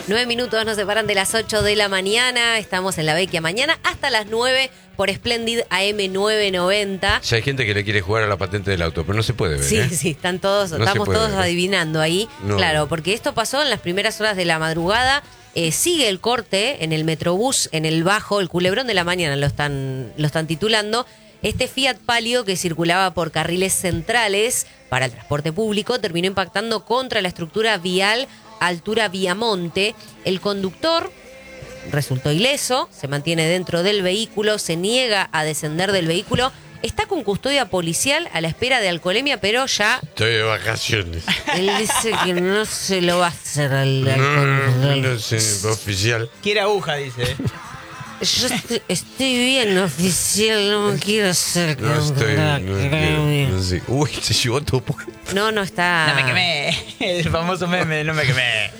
9 minutos nos separan de las 8 de la mañana. Estamos en La Vecchia mañana hasta las 9 por Splendid AM 990. Ya hay gente que le quiere jugar a la patente del auto, pero no se puede ver. Sí, sí, estamos todos ver. adivinando ahí. No. Claro, porque esto pasó en las primeras horas de la madrugada. Sigue el corte en el Metrobús, en el Bajo, el Culebrón de la Mañana lo están titulando. Este Fiat Palio que circulaba por carriles centrales para el transporte público terminó impactando contra la estructura vial altura Viamonte. El conductor resultó ileso, se mantiene dentro del vehículo, se niega a descender del vehículo. Está con custodia policial a la espera de alcoholemia, pero ya... Estoy de vacaciones. Él dice que no se lo va a hacer al No sé, oficial. Quiere aguja, dice. Yo estoy bien, oficial, no me quiero hacer... No sé. Uy, se llevó todo por... No está... No me quemé. El famoso meme, no me quemé.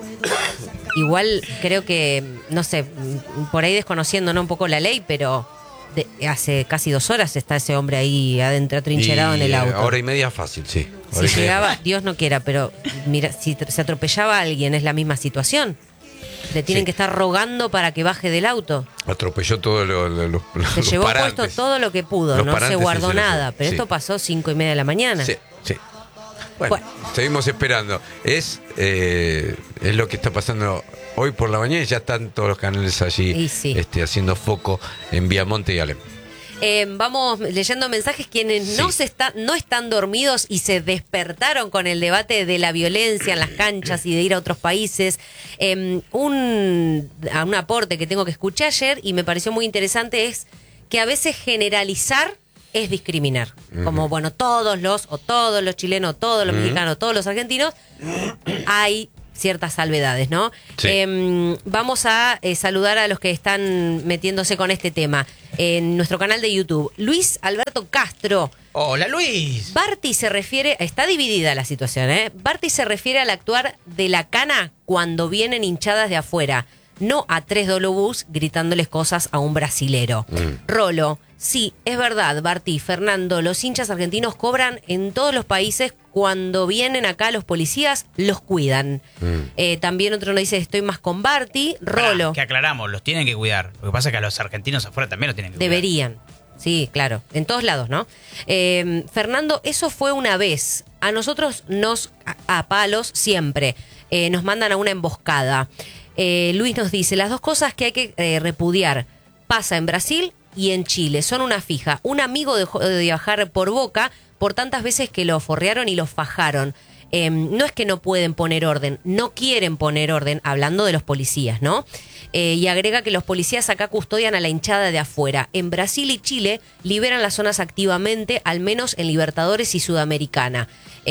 Igual creo que, no sé, por ahí desconociendo, ¿no?, un poco la ley, pero... hace casi 2 horas está ese hombre ahí adentro, trincherado en el auto. Hora y media fácil, sí. Si llegaba, Dios no quiera, pero mira, si se atropellaba a alguien es la misma situación. Le tienen que estar rogando para que baje del auto. Atropelló todo los Se llevó parantes. puesto todo lo que pudo, Los no se parantes guardó se nada. Pero esto pasó 5:30 de la mañana. Sí, sí. Bueno, seguimos esperando. Es lo que está pasando hoy por la mañana y ya están todos los canales allí haciendo foco en Viamonte y Alem. Vamos leyendo mensajes. Quienes no están dormidos y se despertaron con el debate de la violencia en las canchas y de ir a otros países. Un aporte que tengo que escuché ayer y me pareció muy interesante es que a veces generalizar es discriminar. Como, bueno, todos los chilenos, todos los mexicanos, todos los argentinos, hay ciertas salvedades, ¿no? Sí. Vamos a saludar a los que están metiéndose con este tema. En nuestro canal de YouTube, Luis Alberto Castro. ¡Hola, Luis! Barty se refiere, está dividida la situación, ¿eh? Barty se refiere al actuar de la cana cuando vienen hinchadas de afuera, no a 3 dolobús gritándoles cosas a un brasilero. Rolo, sí, es verdad, Barty, Fernando, los hinchas argentinos cobran en todos los países. Cuando vienen acá los policías, los cuidan. También otro nos dice, estoy más con Barty. Rolo. Que aclaramos, los tienen que cuidar. Lo que pasa es que a los argentinos afuera también los tienen que cuidar. Deberían. Sí, claro. En todos lados, ¿no? Fernando, eso fue una vez. A nosotros a palos siempre. Nos mandan a una emboscada. Luis nos dice, las dos cosas que hay que repudiar. Pasa en Brasil y en Chile. Son una fija. Un amigo dejó de viajar por Boca por tantas veces que lo forrearon y lo fajaron. No es que no pueden poner orden, no quieren poner orden, hablando de los policías, ¿no? Y agrega que los policías acá custodian a la hinchada de afuera. En Brasil y Chile liberan las zonas activamente, al menos en Libertadores y Sudamericana.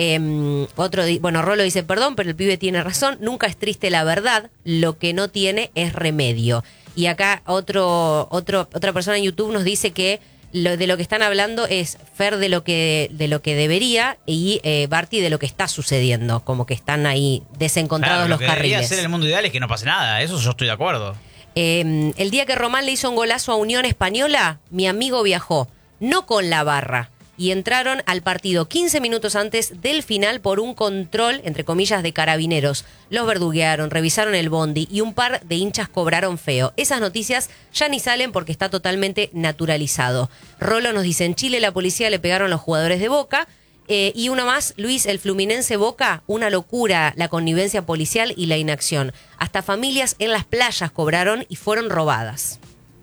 Rolo dice, perdón, pero el pibe tiene razón, nunca es triste la verdad, lo que no tiene es remedio. Y acá otra persona en YouTube nos dice que de lo que están hablando es Fer de lo que debería y Barty de lo que está sucediendo, como que están ahí desencontrados los carriles. Lo que debería ser el mundo ideal es que no pase nada, eso yo estoy de acuerdo. El día que Román le hizo un golazo a Unión Española, mi amigo viajó, no con la barra, y entraron al partido 15 minutos antes del final por un control, entre comillas, de carabineros. Los verduguearon, revisaron el bondi y un par de hinchas cobraron feo. Esas noticias ya ni salen porque está totalmente naturalizado. Rolo nos dice, en Chile la policía le pegaron los jugadores de Boca. Y uno más, Luis, el Fluminense Boca, una locura la connivencia policial y la inacción. Hasta familias en las playas cobraron y fueron robadas.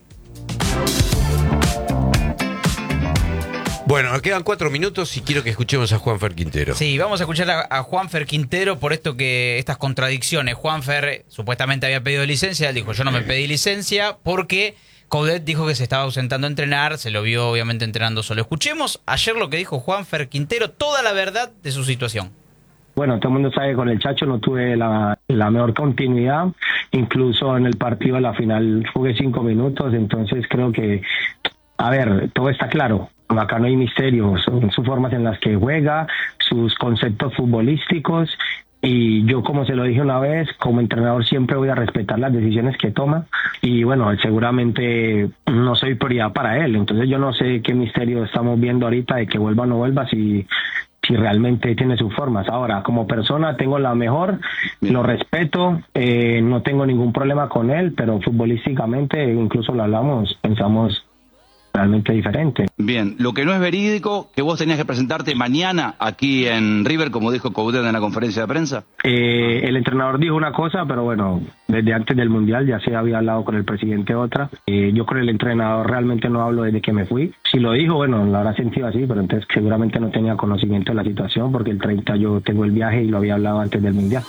Bueno, nos quedan 4 minutos y quiero que escuchemos a Juanfer Quintero. Sí, vamos a escuchar a Juanfer Quintero por estas contradicciones. Juanfer supuestamente había pedido licencia, él dijo, yo no me pedí licencia porque Coudet dijo que se estaba ausentando a entrenar, se lo vio obviamente entrenando solo. Escuchemos ayer lo que dijo Juanfer Quintero, toda la verdad de su situación. Bueno, todo el mundo sabe que con el Chacho no tuve la mejor continuidad, incluso en el partido de la final jugué 5 minutos, entonces creo que, a ver, todo está claro. Acá no hay misterio, son sus formas en las que juega, sus conceptos futbolísticos, y yo, como se lo dije una vez, como entrenador siempre voy a respetar las decisiones que toma, y bueno, seguramente no soy prioridad para él, entonces yo no sé qué misterio estamos viendo ahorita de que vuelva o no vuelva, si si realmente tiene sus formas. Ahora, como persona tengo la mejor, lo respeto, no tengo ningún problema con él, pero futbolísticamente, incluso lo hablamos, pensamos realmente diferente. Bien, lo que no es verídico, que vos tenías que presentarte mañana aquí en River, como dijo Coudet en la conferencia de prensa. El entrenador dijo una cosa, pero bueno, desde antes del Mundial ya se había hablado con el presidente otra. Yo con el entrenador realmente no hablo desde que me fui. Si lo dijo, bueno, lo habrá sentido así, pero entonces seguramente no tenía conocimiento de la situación, porque el 30 yo tengo el viaje y lo había hablado antes del Mundial.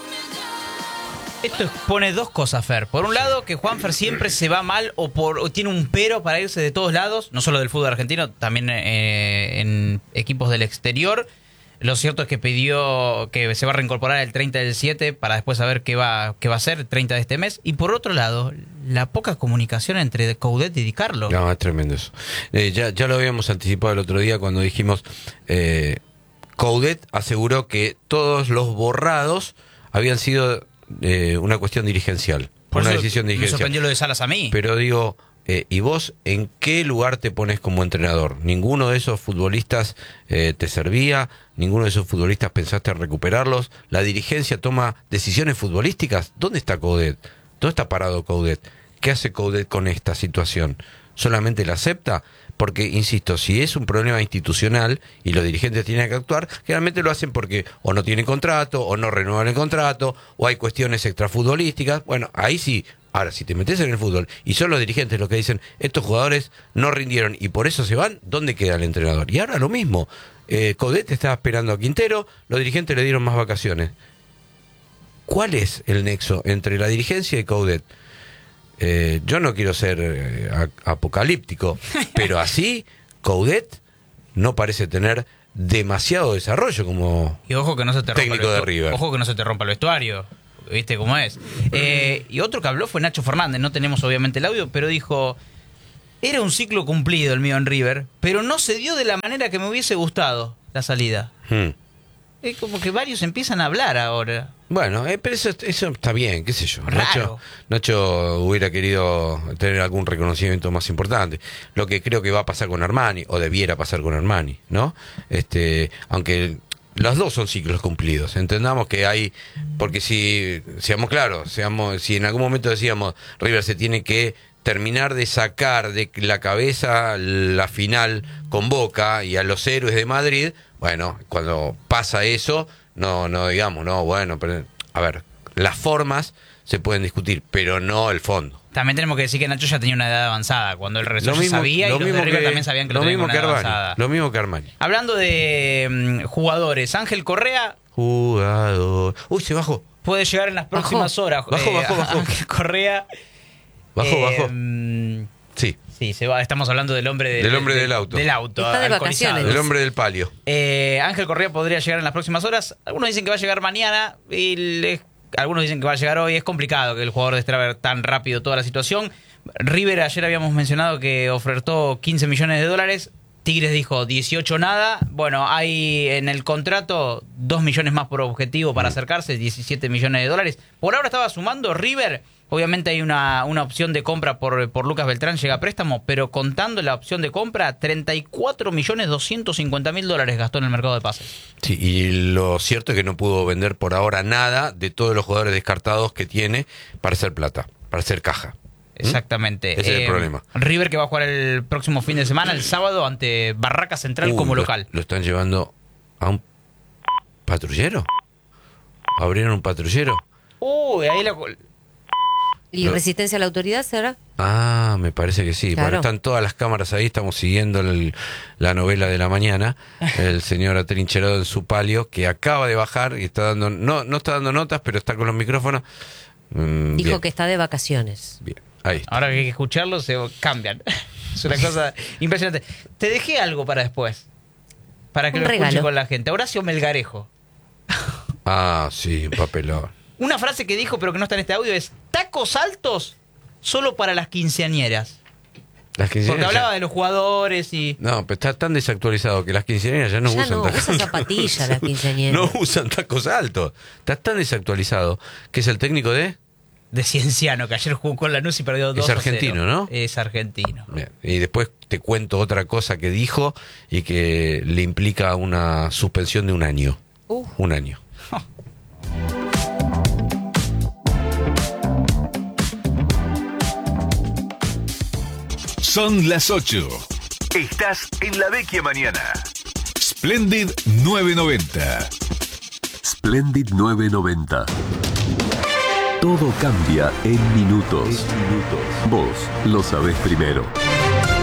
Esto expone dos cosas, Fer. Por un lado, que Juanfer siempre se va mal o tiene un pero para irse de todos lados, no solo del fútbol argentino, también en equipos del exterior. Lo cierto es que pidió que se va a reincorporar el 30 del 7 para después saber qué va a hacer el 30 de este mes. Y por otro lado, la poca comunicación entre Coudet y Di Carlo. No, es tremendo eso. Ya lo habíamos anticipado el otro día cuando dijimos, Coudet aseguró que todos los borrados habían sido una cuestión dirigencial, por una eso decisión dirigencial. Me sorprendió lo de Salas a mí. Pero digo, ¿y vos en qué lugar te pones como entrenador? ¿Ninguno de esos futbolistas te servía? ¿Ninguno de esos futbolistas pensaste en recuperarlos? ¿La dirigencia toma decisiones futbolísticas? ¿Dónde está Coudet? ¿Dónde está parado Coudet? ¿Qué hace Coudet con esta situación? ¿Solamente la acepta? Porque, insisto, si es un problema institucional y los dirigentes tienen que actuar, generalmente lo hacen porque o no tienen contrato, o no renuevan el contrato, o hay cuestiones extrafutbolísticas. Bueno, ahí sí. Ahora, si te metes en el fútbol y son los dirigentes los que dicen estos jugadores no rindieron y por eso se van, ¿dónde queda el entrenador? Y ahora lo mismo. Coudet estaba esperando a Quintero, los dirigentes le dieron más vacaciones. ¿Cuál es el nexo entre la dirigencia y Coudet? Yo no quiero ser apocalíptico, pero así Coudet no parece tener demasiado desarrollo como y ojo que no se te técnico de River. Ojo que no se te rompa el vestuario, ¿viste cómo es? Y otro que habló fue Nacho Fernández, no tenemos obviamente el audio, pero dijo, era un ciclo cumplido el mío en River, pero no se dio de la manera que me hubiese gustado la salida. Es como que varios empiezan a hablar ahora. Bueno, pero eso está bien, qué sé yo. Raro. Nacho hubiera querido tener algún reconocimiento más importante. Lo que creo que va a pasar con Armani, o debiera pasar con Armani, ¿no? Aunque los dos son ciclos cumplidos. Entendamos que hay, porque si seamos claros, si en algún momento decíamos River se tiene que terminar de sacar de la cabeza la final con Boca y a los héroes de Madrid, bueno, cuando pasa eso, no digamos, no, bueno, pero, a ver, las formas se pueden discutir, pero no el fondo. También tenemos que decir que Nacho ya tenía una edad avanzada, cuando el regreso ya sabía y los de River también sabían que lo tenía una edad avanzada. Lo mismo que Armani. Hablando de jugadores, Ángel Correa... Jugador... Uy, se bajó. Puede llegar en las próximas horas. Bajó. Ángel Correa... Bajó. Sí. Sí, se va. Estamos hablando del hombre del auto. Del auto. Está de vacaciones. El hombre del palio. Ángel Correa podría llegar en las próximas horas. Algunos dicen que va a llegar mañana y algunos dicen que va a llegar hoy. Es complicado que el jugador destrabe tan rápido toda la situación. River ayer habíamos mencionado que ofertó 15 millones de dólares. Tigres dijo 18 nada. Bueno, hay en el contrato 2 millones más por objetivo para acercarse, 17 millones de dólares. Por ahora estaba sumando River. Obviamente hay una opción de compra por Lucas Beltrán, llega a préstamo, pero contando la opción de compra, 34.250.000 dólares gastó en el mercado de pases. Sí, y lo cierto es que no pudo vender por ahora nada de todos los jugadores descartados que tiene para hacer plata, para hacer caja. Exactamente. Ese es el problema. River que va a jugar el próximo fin de semana, el sábado, ante Barraca Central como local. Lo están llevando a un patrullero. ¿Abrieron un patrullero? Uy, ahí la... ¿Y resistencia a la autoridad será? Ah, me parece que sí. Claro. Bueno, están todas las cámaras ahí, estamos siguiendo la novela de la mañana. El señor atrincherado en su palio, que acaba de bajar y está dando, no está dando notas, pero está con los micrófonos. Dijo Bien. que está de vacaciones. Bien, ahí está. Ahora que hay que escucharlo, se cambian. Es una cosa impresionante. Te dejé algo para después, para que Un lo escuche regalo. con la gente. Horacio Melgarejo. Ah, sí, un papelón. Una frase que dijo, pero que no está en este audio, es tacos altos solo para las quinceañeras. Las quinceañeras Porque hablaba ya- de los jugadores y... No, pero está tan desactualizado que las quinceañeras ya no Ya usan no, tacos. usa zapatillas las quinceañeras. No usan tacos altos. Está tan desactualizado que es el técnico de de Cienciano, que ayer jugó con Lanús y perdió 2-0. Es argentino, ¿no? Es argentino. Bien. Y después te cuento otra cosa que dijo y que le implica una suspensión de un año. Un año. Son las 8. Estás en La Vecchia Mañana. Splendid 990. Splendid 990. Todo cambia en minutos. Vos lo sabés primero.